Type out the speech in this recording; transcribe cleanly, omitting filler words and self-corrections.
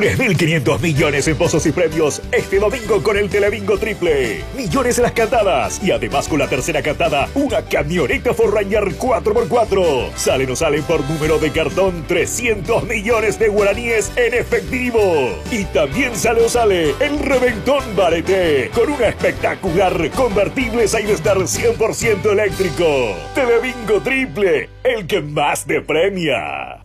3.500 millones en pozos y premios este domingo con el Telebingo Triple. Millones en las cantadas y además con la tercera cantada, una camioneta Ford Ranger 4x4. Sale no sale por número de cartón 300 millones de guaraníes en efectivo. Y también sale o sale el Reventón Barete con una espectacular convertible Sidestar 100% eléctrico. Telebingo Triple, el que más te premia.